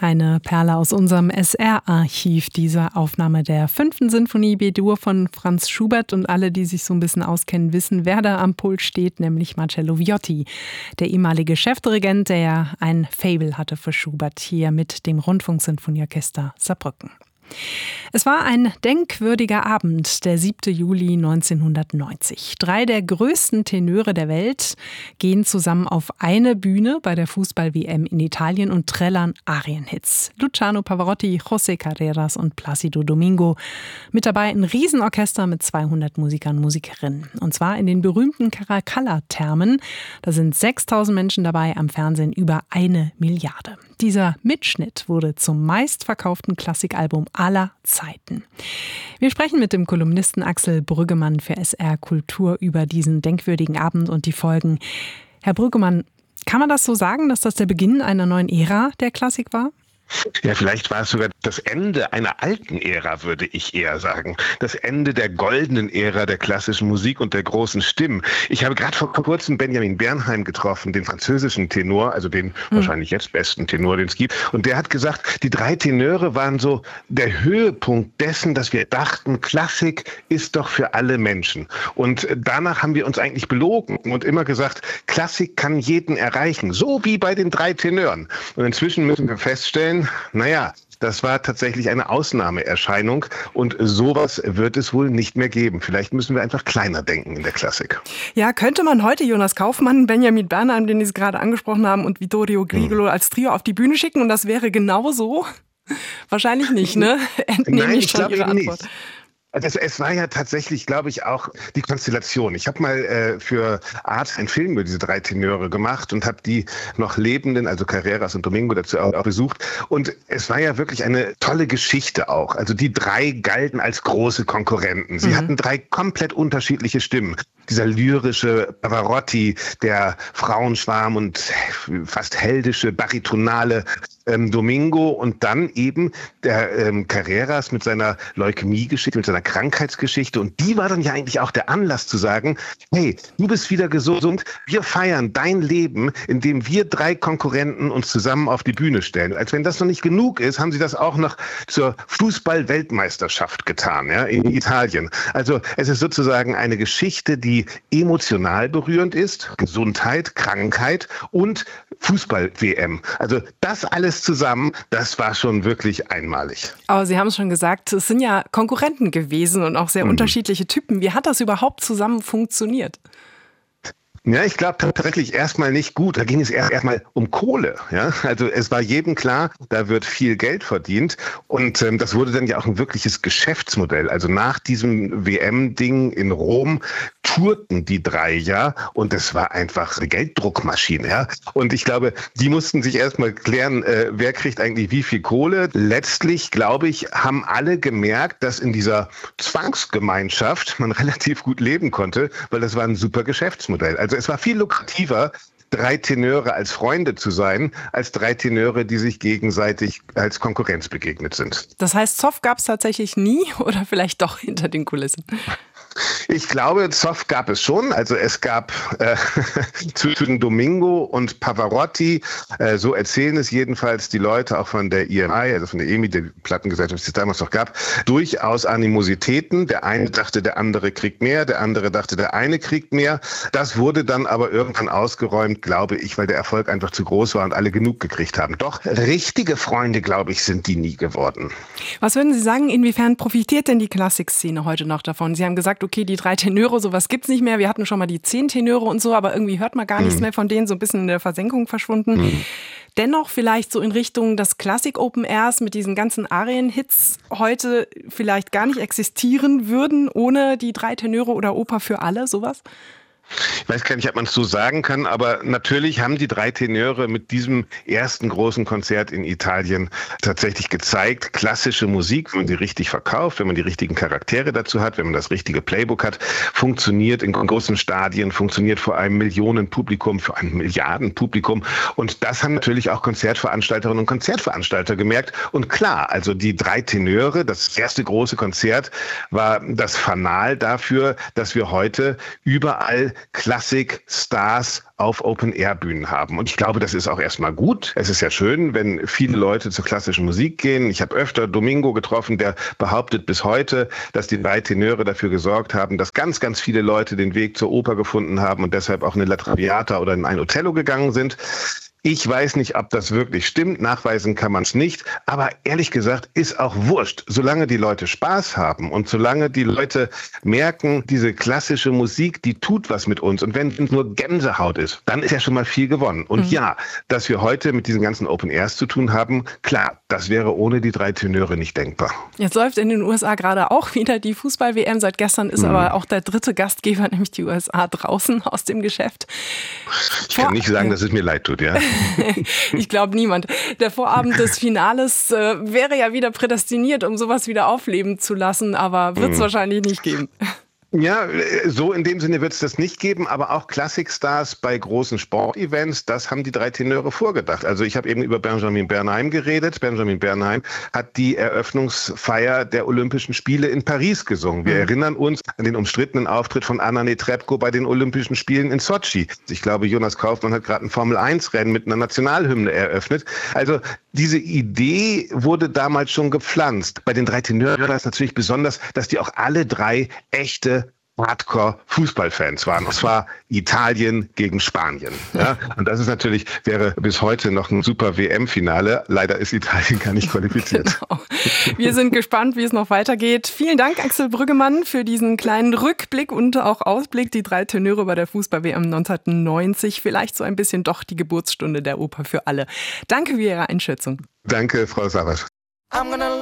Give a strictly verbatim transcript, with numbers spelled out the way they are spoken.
Eine Perle aus unserem S R-Archiv, diese Aufnahme der fünften Sinfonie B-Dur von Franz Schubert. Und alle, die sich so ein bisschen auskennen, wissen, wer da am Pult steht, nämlich Marcello Viotti, der ehemalige Chefdirigent, der ja ein Faible hatte für Schubert, hier mit dem Rundfunksinfonieorchester Saarbrücken. Es war ein denkwürdiger Abend, der siebte Juli neunzehnhundertneunzig. Drei der größten Tenöre der Welt gehen zusammen auf eine Bühne bei der Fußball-W M in Italien und trällern Arienhits. Luciano Pavarotti, José Carreras und Plácido Domingo. Mit dabei ein Riesenorchester mit zweihundert Musikern und Musikerinnen. Und zwar in den berühmten Caracalla-Thermen. Da sind sechstausend Menschen dabei, am Fernsehen über eine Milliarde. Dieser Mitschnitt wurde zum meistverkauften Klassikalbum aller Zeiten. Wir sprechen mit dem Kolumnisten Axel Brüggemann für S R Kultur über diesen denkwürdigen Abend und die Folgen. Herr Brüggemann, kann man das so sagen, dass das der Beginn einer neuen Ära der Klassik war? Ja, vielleicht war es sogar das Ende einer alten Ära, würde ich eher sagen. Das Ende der goldenen Ära der klassischen Musik und der großen Stimmen. Ich habe gerade vor kurzem Benjamin Bernheim getroffen, den französischen Tenor, also den hm. wahrscheinlich jetzt besten Tenor, den es gibt. Und der hat gesagt, die drei Tenöre waren so der Höhepunkt dessen, dass wir dachten, Klassik ist doch für alle Menschen. Und danach haben wir uns eigentlich belogen und immer gesagt, Klassik kann jeden erreichen, so wie bei den drei Tenören. Und inzwischen müssen wir feststellen, naja, das war tatsächlich eine Ausnahmeerscheinung und sowas wird es wohl nicht mehr geben. Vielleicht müssen wir einfach kleiner denken in der Klassik. Ja, könnte man heute Jonas Kaufmann, Benjamin Bernheim, den Sie gerade angesprochen haben, und Vittorio Grigolo hm. als Trio auf die Bühne schicken und das wäre genauso? Wahrscheinlich nicht, ne? Entnehme Nein, ich schon Ihre Antwort. Nicht. Also es war ja tatsächlich, glaube ich, auch die Konstellation. Ich habe mal äh, für Arte einen Film über diese drei Tenöre gemacht und habe die noch Lebenden, also Carreras und Domingo, dazu auch, auch besucht. Und es war ja wirklich eine tolle Geschichte auch. Also die drei galten als große Konkurrenten. Sie mhm. hatten drei komplett unterschiedliche Stimmen. Dieser lyrische Pavarotti, der Frauenschwarm und fast heldische, baritonale ähm, Domingo und dann eben der ähm, Carreras mit seiner Leukämie-Geschichte, mit seiner Krankheitsgeschichte. Und die war dann ja eigentlich auch der Anlass zu sagen, hey, du bist wieder gesund, wir feiern dein Leben, indem wir drei Konkurrenten uns zusammen auf die Bühne stellen. Als wenn das noch nicht genug ist, haben sie das auch noch zur Fußball-Weltmeisterschaft getan, ja, in Italien. Also es ist sozusagen eine Geschichte, die die emotional berührend ist, Gesundheit, Krankheit und Fußball-W M. Also das alles zusammen, das war schon wirklich einmalig. Aber Sie haben es schon gesagt, es sind ja Konkurrenten gewesen und auch sehr mhm. unterschiedliche Typen. Wie hat das überhaupt zusammen funktioniert? Ja, ich glaube tatsächlich erstmal nicht gut. Da ging es erst erstmal um Kohle. Ja, also es war jedem klar, da wird viel Geld verdient und ähm, das wurde dann ja auch ein wirkliches Geschäftsmodell. Also nach diesem W M-Ding in Rom tourten die drei ja und es war einfach eine Gelddruckmaschine. Ja, und ich glaube, die mussten sich erstmal klären, äh, wer kriegt eigentlich wie viel Kohle. Letztlich, glaube ich, haben alle gemerkt, dass in dieser Zwangsgemeinschaft man relativ gut leben konnte, weil das war ein super Geschäftsmodell. Also es war viel lukrativer, drei Tenöre als Freunde zu sein, als drei Tenöre, die sich gegenseitig als Konkurrenz begegnet sind. Das heißt, Zoff gab es tatsächlich nie oder vielleicht doch hinter den Kulissen? Ich glaube, Zoff gab es schon. Also es gab äh, zwischen Domingo und Pavarotti, äh, so erzählen es jedenfalls die Leute auch von der I M I, also von der E M I, der Plattengesellschaft, die es damals noch gab, durchaus Animositäten. Der eine dachte, der andere kriegt mehr, der andere dachte, der eine kriegt mehr. Das wurde dann aber irgendwann ausgeräumt, glaube ich, weil der Erfolg einfach zu groß war und alle genug gekriegt haben. Doch richtige Freunde, glaube ich, sind die nie geworden. Was würden Sie sagen, inwiefern profitiert denn die Klassikszene heute noch davon? Sie haben gesagt, okay, die drei Tenöre, sowas gibt's nicht mehr. Wir hatten schon mal die zehn Tenöre und so, aber irgendwie hört man gar nichts mehr von denen, so ein bisschen in der Versenkung verschwunden. Mhm. Dennoch vielleicht so in Richtung, dass Klassik-Open Airs mit diesen ganzen Arien-Hits heute vielleicht gar nicht existieren würden, ohne die drei Tenöre oder Oper für alle, sowas? Ich weiß gar nicht, ob man es so sagen kann, aber natürlich haben die drei Tenöre mit diesem ersten großen Konzert in Italien tatsächlich gezeigt, klassische Musik, wenn man sie richtig verkauft, wenn man die richtigen Charaktere dazu hat, wenn man das richtige Playbook hat, funktioniert in großen Stadien, funktioniert vor einem Millionenpublikum, für ein Milliardenpublikum. Und das haben natürlich auch Konzertveranstalterinnen und Konzertveranstalter gemerkt. Und klar, also die drei Tenöre, das erste große Konzert, war das Fanal dafür, dass wir heute überall alle Klassik-Stars auf Open-Air-Bühnen haben. Und ich glaube, das ist auch erstmal gut. Es ist ja schön, wenn viele Leute zur klassischen Musik gehen. Ich habe öfter Domingo getroffen, der behauptet bis heute, dass die drei Tenöre dafür gesorgt haben, dass ganz, ganz viele Leute den Weg zur Oper gefunden haben und deshalb auch in eine La Traviata oder in ein Othello gegangen sind. Ich weiß nicht, ob das wirklich stimmt. Nachweisen kann man es nicht. Aber ehrlich gesagt, ist auch wurscht. Solange die Leute Spaß haben und solange die Leute merken, diese klassische Musik, die tut was mit uns. Und wenn es nur Gänsehaut ist, dann ist ja schon mal viel gewonnen. Und mhm. ja, dass wir heute mit diesen ganzen Open Airs zu tun haben, klar, das wäre ohne die drei Tenöre nicht denkbar. Jetzt läuft in den U S A gerade auch wieder die Fußball-W M. Seit gestern ist mhm. aber auch der dritte Gastgeber, nämlich die U S A, draußen aus dem Geschäft. Ich kann Vor- nicht sagen, dass es mir leid tut, ja. Ich glaube niemand. Der Vorabend des Finales äh, wäre ja wieder prädestiniert, um sowas wieder aufleben zu lassen, aber wird es mhm. wahrscheinlich nicht geben. Ja, so in dem Sinne wird es das nicht geben, aber auch Klassikstars bei großen Sportevents, das haben die drei Tenöre vorgedacht. Also ich habe eben über Benjamin Bernheim geredet. Benjamin Bernheim hat die Eröffnungsfeier der Olympischen Spiele in Paris gesungen. Wir mhm. erinnern uns an den umstrittenen Auftritt von Anna Netrebko bei den Olympischen Spielen in Sotschi. Ich glaube, Jonas Kaufmann hat gerade ein Formel eins Rennen mit einer Nationalhymne eröffnet. Also diese Idee wurde damals schon gepflanzt. Bei den drei Tenören war es natürlich besonders, dass die auch alle drei echte Hardcore-Fußballfans waren. Und zwar Italien gegen Spanien. Ja? Und das ist natürlich, wäre bis heute noch ein super W M-Finale. Leider ist Italien gar nicht qualifiziert. Genau. Wir sind gespannt, wie es noch weitergeht. Vielen Dank, Axel Brüggemann, für diesen kleinen Rückblick und auch Ausblick. Die drei Tenöre bei der Fußball-W M neunzehnhundertneunzig. Vielleicht so ein bisschen doch die Geburtsstunde der Oper für alle. Danke für Ihre Einschätzung. Danke, Frau Savas.